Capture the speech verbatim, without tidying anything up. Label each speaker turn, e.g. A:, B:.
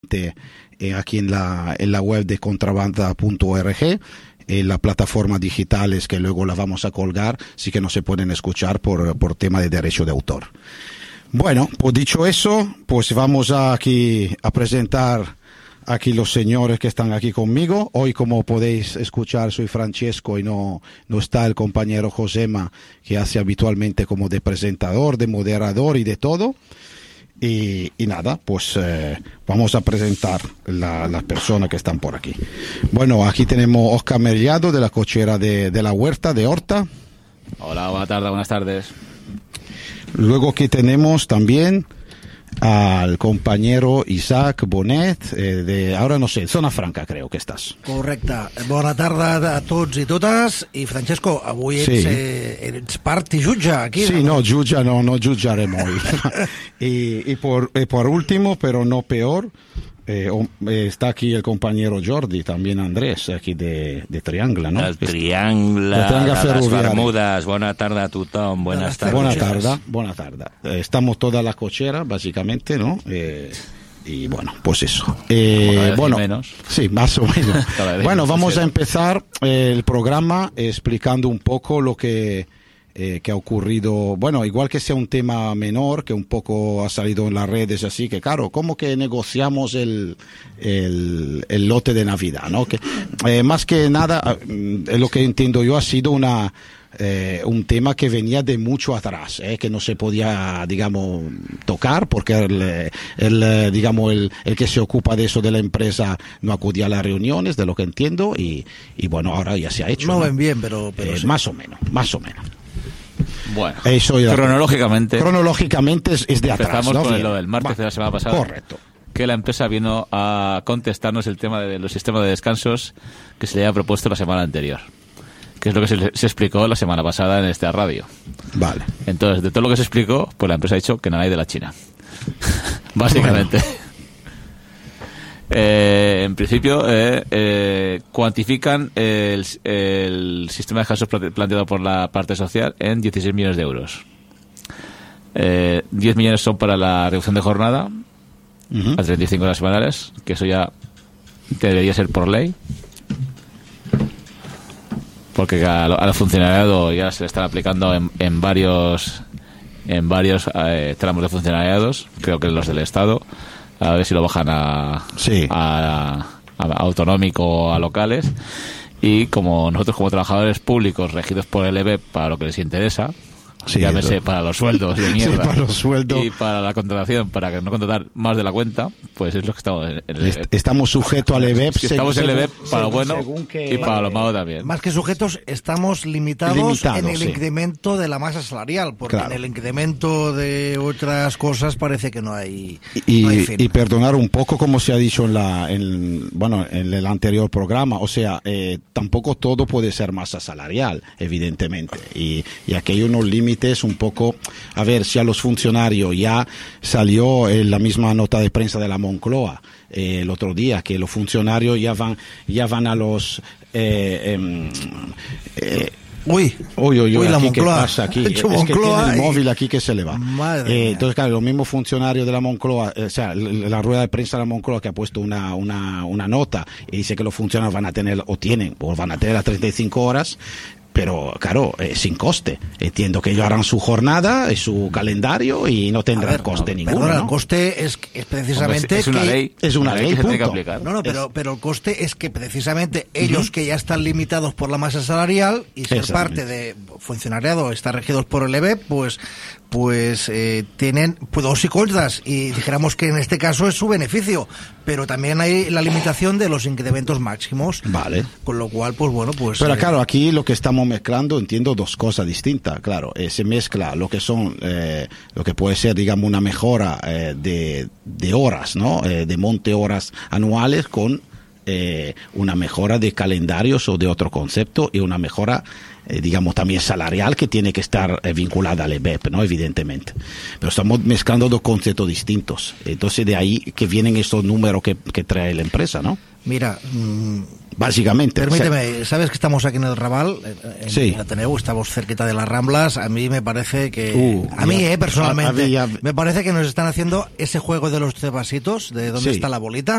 A: eh, aquí en la, en la web de contrabanda punto org. En las plataformas digitales que luego las vamos a colgar, sí que no se pueden escuchar por, por tema de derecho de autor. Bueno, pues dicho eso, pues vamos a aquí a presentar aquí los señores que están aquí conmigo. Hoy, como podéis escuchar, soy Francesco y no, no está el compañero Josema, que hace habitualmente como de presentador, de moderador y de todo. Y, y nada, pues eh, vamos a presentar la, las personas que están por aquí. Bueno, aquí tenemos Oscar Mellado de la cochera de, de la Huerta, de Horta.
B: Hola, buenas tardes, buenas tardes.
A: Luego aquí tenemos también al compañero Isaac Bonet, eh, de, ahora no sé, Zona Franca creo que estàs.
C: Correcte. Bona tarda a tots i totes. I Francesco, avui ets,
A: Sí.
C: eh, ets part i jutge aquí.
A: Sí, no, giugia no, no giugiaremos hoy. y, y, por, y por último, pero no peor, eh, o- eh, está aquí el compañero Jordi, también Andrés, aquí de, de Triangla, ¿no?
B: El triangle,
A: El triangle
B: de les
A: ferroviari.
B: Bermudes. Bona tarda a tothom, buenas tardes.
A: Buena
C: cocheras.
A: tarde, buena tarde. Eh, estamos toda la cochera, básicamente, ¿no? Eh, y bueno, pues eso. Eh,
B: Como cada vez
A: bueno,
B: menos.
A: sí, más o menos.
B: Cada vez
A: Bueno,
B: menos,
A: vamos
B: sí.
A: a empezar eh, el programa explicando un poco lo que, eh, que ha ocurrido. Bueno, igual que sea un tema menor, que un poco ha salido en las redes, así que, claro, ¿cómo que negociamos el, el, el lote de Navidad, ¿no? Que, eh, más que nada, eh, lo que entiendo yo ha sido una... Eh, un tema que venía de mucho atrás, eh, que no se podía, digamos, tocar porque el, el, eh, digamos, el, el que se ocupa de eso de la empresa no acudía a las reuniones, de lo que entiendo, y, y bueno, ahora ya se ha hecho.
C: No
A: ¿no?
C: ven bien, pero, pero
A: Eh,
C: sí.
A: Más o menos, más o menos.
B: Bueno,
A: Eso ya-
B: cronológicamente,
A: Cronológicamente es, es de atrás.
B: empezamos
A: ¿no?
B: con
A: Bien.
B: lo del martes
A: Va.
B: de la semana pasada.
A: Correcto.
B: Que la empresa vino a contestarnos el tema de los sistemas de descansos que se le había propuesto la semana anterior. Que es lo que se, se explicó la semana pasada en esta radio.
A: Vale.
B: Entonces, de todo lo que se explicó, pues la empresa ha dicho que nada hay de la China. Básicamente. Eh, en principio, eh, eh, cuantifican el, el sistema de descansos plante- planteado por la parte social en dieciséis millones de euros. Eh, diez millones son para la reducción de jornada
A: Ujú.
B: a treinta y cinco horas semanales, que eso ya debería ser por ley. Porque al, al funcionariado ya se le están aplicando en, en varios en varios eh, tramos de funcionariados, creo que los del Estado, a ver si lo bajan a,
A: Sí.
B: a, a autonómico o a locales. Y como nosotros como trabajadores públicos regidos por el E B E P para lo que les interesa,
A: Sí,
B: llámese
A: eso.
B: para los sueldos de
A: Sí,
B: mierda,
A: para los sueldos.
B: y para la contratación, para que no contratar más de la cuenta, pues es lo que estamos en el E B E P.
A: Est- Estamos sujetos al E B E P.
B: Si estamos en el E B E P
A: según-
B: para lo
A: según-
B: bueno
A: según que-
B: y para lo malo también.
C: Más que sujetos, estamos limitados,
A: Limitados,
C: en el
A: sí.
C: incremento de la masa salarial, porque
A: Claro.
C: en el incremento de otras cosas parece que no hay,
A: Y,
C: no hay fin.
A: y perdonar un poco, como se ha dicho en la en, bueno en el anterior programa, o sea, eh, tampoco todo puede ser masa salarial, evidentemente, y, y aquí hay unos límites un poco. A ver, si a los funcionarios ya salió en la misma nota de prensa de la Moncloa eh, el otro día, que los funcionarios ya van ya van a los eh, em, eh,
C: Uy,
A: Uy, uy, uy,
C: Uy, la
A: aquí, ¿qué
C: Moncloa.
A: pasa aquí?
C: Ha hecho
A: Es que
C: Moncloa
A: tiene el
C: y-
A: móvil aquí que se le va.
C: Madre
A: Eh,
C: mía.
A: entonces, claro, los mismos funcionarios de la Moncloa, eh, o sea, l- la rueda de prensa de la Moncloa que ha puesto una, una, una nota y dice que los funcionarios van a tener, o tienen, o van a tener las treinta y cinco horas, pero claro, eh, sin coste. Entiendo que ellos harán su jornada, y su calendario y no
C: a
A: tendrán
C: ver,
A: coste
C: no,
A: ninguno.
C: perdona,
A: ¿no?
C: el coste es, es precisamente
B: Hombre, es, es una
C: que...
B: ley.
A: es una ley,
B: que se tiene que
A: punto.
B: aplicar.
C: No, no, pero,
A: Es-
C: pero el coste es que precisamente ellos que ya están limitados por la masa salarial y ser
A: Exactamente.
C: parte de funcionariado, estar regidos por el E B E P, pues pues eh, tienen pues, dos y contras, y dijéramos que en este caso es su beneficio, pero también hay la limitación de los incrementos máximos,
A: Vale.
C: con lo cual, pues bueno, pues...
A: Pero
C: eh,
A: claro, aquí lo que estamos mezclando, entiendo dos cosas distintas. Claro, eh, se mezcla lo que son, eh, lo que puede ser, digamos, una mejora eh, de, de horas, ¿no? Eh, de monte horas anuales con eh, una mejora de calendarios o de otro concepto y una mejora, eh, digamos, también salarial que tiene que estar eh, vinculada al E B E P, ¿no? Evidentemente. Pero estamos mezclando dos conceptos distintos. Entonces, de ahí que vienen estos números que, que trae la empresa, ¿no?
C: Mira, mm,
A: Básicamente.
C: Permíteme, sabes que estamos aquí en el Raval, en
A: sí.
C: Ateneu, estamos cerquita de las Ramblas. A mí me parece que,
A: uh,
C: a mí, eh, personalmente,
A: a, a mí ya...
C: me parece que nos están haciendo ese juego de los tres vasitos, de dónde
A: sí.
C: está la bolita.